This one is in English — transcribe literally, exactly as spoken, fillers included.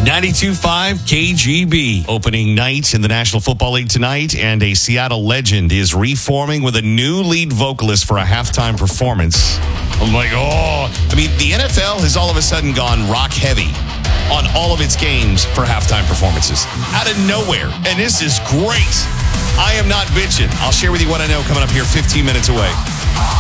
ninety-two point five K G B. Opening night in the National Football League tonight, and a Seattle legend is reforming with a new lead vocalist for a halftime performance. I'm like, oh. I mean, the N F L has all of a sudden gone rock heavy on all of its games for halftime performances. Out of nowhere. And this is great. I am not bitching. I'll share with you what I know coming up here fifteen minutes away.